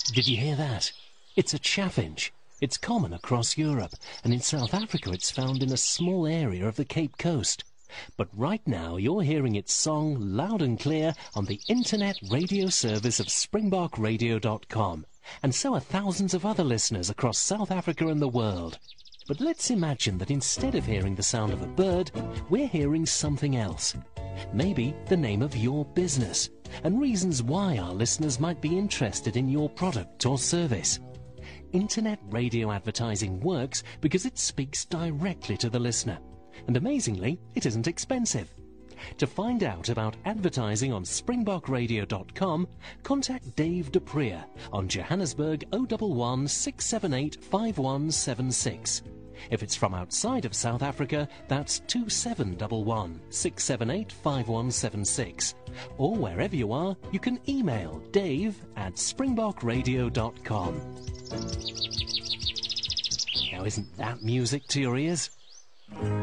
Did you hear that? It's a chaffinch. It's common across Europe, and in South Africa it's found in a small area of the Cape Coast. But right now you're hearing its song loud and clear on the internet radio service of springbokradio.com, and so are thousands of other listeners across South Africa and the world. But let's imagine that instead of hearing the sound of a bird, we're hearing something else. Maybe the name of your business, and reasons why our listeners might be interested in your product or service. Internet radio advertising works because it speaks directly to the listener. And amazingly, it isn't expensive. To find out about advertising on springbokradio.com, contact Dave Duprier on Johannesburg 011 678 5176. If it's from outside of South Africa, that's 2711 678 5176. Or wherever you are, you can email dave@springbokradio.com. Now, isn't that music to your ears?